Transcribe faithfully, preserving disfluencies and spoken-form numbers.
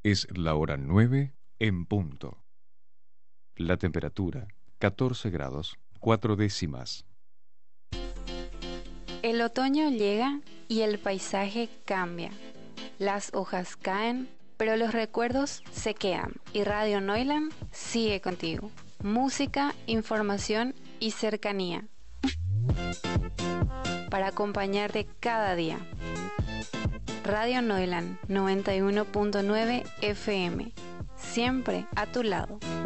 Es la hora nueve en punto. La temperatura, catorce grados, cuatro décimas. El otoño llega y el paisaje cambia. Las hojas caen, pero los recuerdos se quedan. Y Radio Neuland sigue contigo. Música, información y cercanía. Para acompañarte cada día. Radio Neuland noventa y uno punto nueve F M. Siempre a tu lado.